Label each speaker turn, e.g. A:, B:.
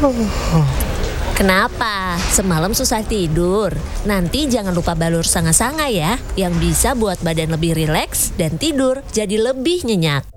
A: Kenapa? Semalam susah tidur? Nanti jangan lupa balur sanga-sanga ya, yang bisa buat badan lebih rileks dan tidur jadi lebih nyenyak.